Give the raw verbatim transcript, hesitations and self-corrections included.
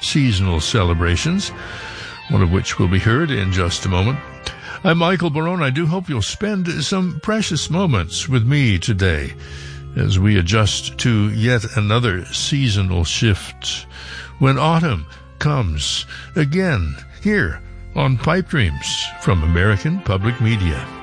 seasonal celebrations, one of which will be heard in just a moment. I'm Michael Barone. I do hope you'll spend some precious moments with me today as we adjust to yet another seasonal shift when autumn comes again here on Pipe Dreams from American Public Media.